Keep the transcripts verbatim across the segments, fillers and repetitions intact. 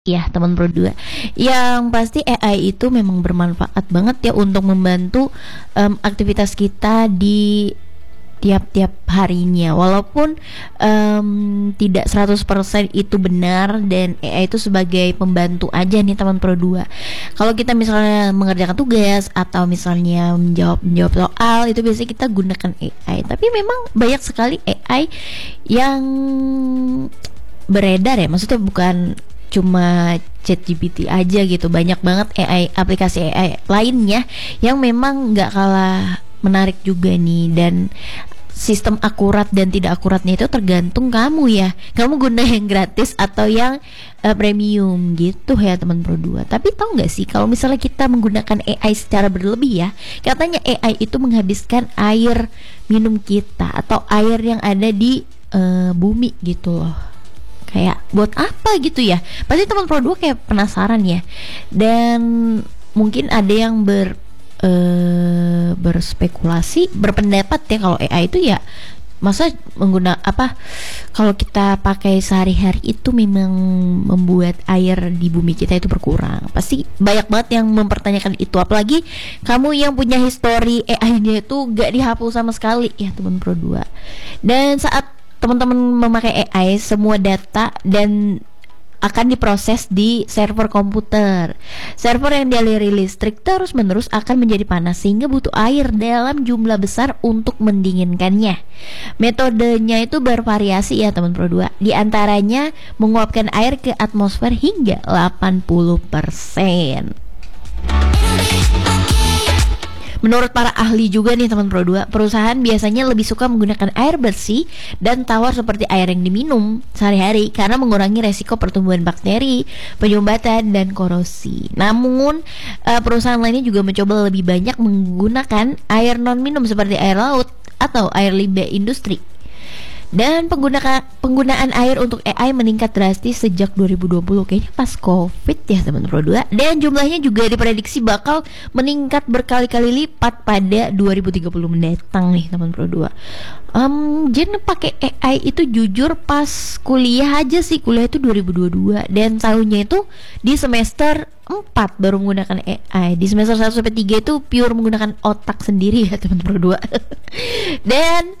Ya, teman Pro dua. Yang pasti A I itu memang bermanfaat banget ya untuk membantu em, aktivitas kita di tiap-tiap harinya. Walaupun em, tidak seratus persen itu benar dan A I itu sebagai pembantu aja nih teman Pro dua. Kalau kita misalnya mengerjakan tugas atau misalnya menjawab menjawab soal itu biasanya kita gunakan A I. Tapi memang banyak sekali A I yang beredar ya. Maksudnya bukan cuma ChatGPT aja gitu, banyak banget A I, aplikasi A I lainnya yang memang nggak kalah menarik juga nih. Dan sistem akurat dan tidak akuratnya itu tergantung kamu ya, kamu guna yang gratis atau yang uh, premium gitu ya teman Pro dua. Tapi tahu nggak sih kalau misalnya kita menggunakan A I secara berlebih ya, katanya A I itu menghabiskan air minum kita atau air yang ada di uh, bumi gitu loh. Kayak buat apa gitu ya? Pasti teman Pro dua kayak penasaran ya. Dan mungkin ada yang ber e, berspekulasi, berpendapat ya kalau A I itu ya masa mengguna apa? Kalau kita pakai sehari-hari itu memang membuat air di bumi kita itu berkurang. Pasti banyak banget yang mempertanyakan itu. Apalagi kamu yang punya histori A I-nya itu gak dihapus sama sekali ya teman Pro dua. Dan saat teman-teman memakai A I, semua data dan akan diproses di server komputer. Server yang dialiri listrik terus-menerus akan menjadi panas sehingga butuh air dalam jumlah besar untuk mendinginkannya. Metodenya itu bervariasi ya teman Pro dua. Di antaranya menguapkan air ke atmosfer hingga delapan puluh persen. Menurut para ahli juga nih teman Pro dua, perusahaan biasanya lebih suka menggunakan air bersih dan tawar seperti air yang diminum sehari-hari karena mengurangi resiko pertumbuhan bakteri, penyumbatan, dan korosi. Namun uh, perusahaan lainnya juga mencoba lebih banyak menggunakan air non minum seperti air laut atau air limbah industri. Dan penggunaan penggunaan air untuk A I meningkat drastis sejak dua ribu dua puluh, kayaknya pas Covid ya teman Pro dua. Dan jumlahnya juga diprediksi bakal meningkat berkali-kali lipat pada dua ribu tiga puluh mendatang nih teman Pro dua. Um, Jen pakai A I itu jujur pas kuliah aja sih, kuliah itu dua ribu dua puluh dua dan tahunnya itu di semester empat baru menggunakan A I. Di semester satu sampai tiga itu pure menggunakan otak sendiri ya teman Pro dua. Dan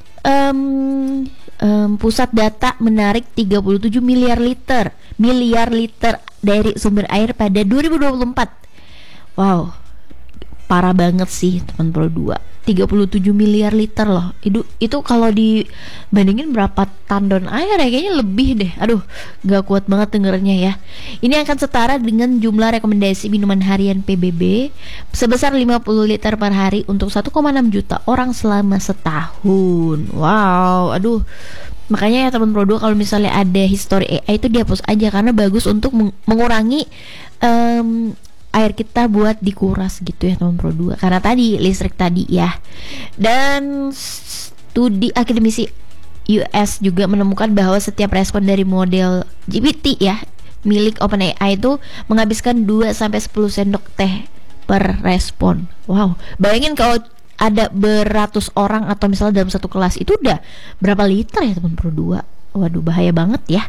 Um, um, pusat data menarik tiga puluh tujuh miliar liter miliar liter dari sumber air pada dua ribu dua puluh empat. Wow, parah banget sih teman Pro dua. tiga puluh tujuh miliar liter loh. Itu itu kalau dibandingin berapa tandon air ya, kayaknya lebih deh. Aduh, gak kuat banget dengernya ya. Ini akan setara dengan jumlah rekomendasi minuman harian P B B sebesar lima puluh liter per hari untuk satu koma enam juta orang selama setahun. Wow, aduh. Makanya ya teman Pro dua, kalau misalnya ada histori A I itu dihapus aja karena bagus untuk meng- mengurangi um, air kita buat dikuras gitu ya teman Pro dua. Karena tadi listrik tadi ya. Dan studi akademisi U S juga menemukan bahwa setiap respon dari model G P T ya milik OpenAI itu menghabiskan dua sampai sepuluh sendok teh per respon. Wow, bayangin kalau ada beratus orang atau misalnya dalam satu kelas itu udah berapa liter ya teman Pro dua. Waduh, bahaya banget ya.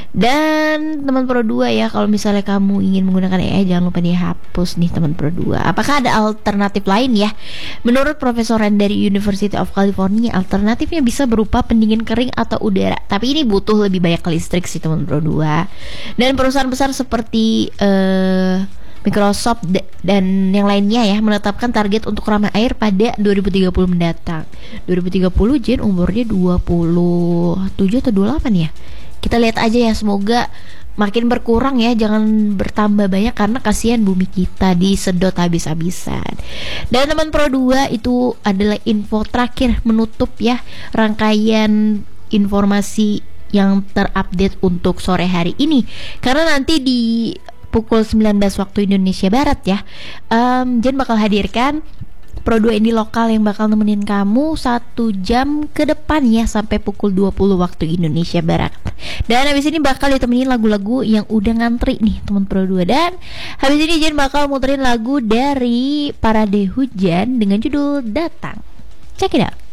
Dan teman Pro dua ya, kalau misalnya kamu ingin menggunakan A I jangan lupa dihapus nih teman Pro dua. Apakah ada alternatif lain ya? Menurut profesoran dari University of California, alternatifnya bisa berupa pendingin kering atau udara. Tapi ini butuh lebih banyak listrik sih teman Pro dua. Dan perusahaan besar seperti uh, Microsoft d- dan yang lainnya ya menetapkan target untuk ramah air pada dua ribu tiga puluh mendatang. dua ribu tiga puluh Jen umurnya dua puluh tujuh atau dua puluh delapan ya. Kita lihat aja ya, semoga makin berkurang ya, jangan bertambah banyak karena kasihan bumi kita disedot habis-habisan. Dan teman Pro dua, itu adalah info terakhir menutup ya rangkaian informasi yang terupdate untuk sore hari ini. Karena nanti di pukul sembilan belas waktu Indonesia Barat ya, um, Jen bakal hadirkan Pro dua ini lokal yang bakal nemenin kamu satu jam ke depan ya, sampai pukul dua puluh waktu Indonesia Barat. Dan habis ini bakal ditemenin lagu-lagu yang udah ngantri nih teman Pro dua. Dan habis ini Jen bakal muterin lagu dari Parade Hujan dengan judul Datang. Check it out.